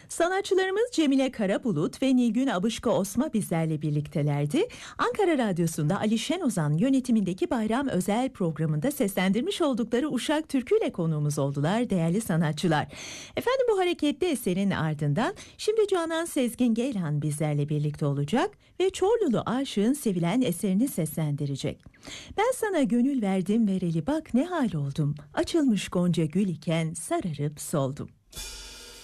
Sanatçılarımız Cemile Karabulut ve Nilgün Abışko Osma bizlerle birliktelerdi. Ankara Radyosu'nda Ali Şenozan yönetimindeki Bayram Özel programında seslendirmiş oldukları Uşak Türkü'yle konuğumuz oldular değerli sanatçılar. Efendim, bu hareketli eserin ardından şimdi Canan Sezgin Geylan bizlerle birlikte olacak ve Çorlulu Aşığın sevilen eserini seslendirecek. Ben sana gönül verdim vereli bak ne hal oldum, açılmış gonca gül iken sararıp soldum.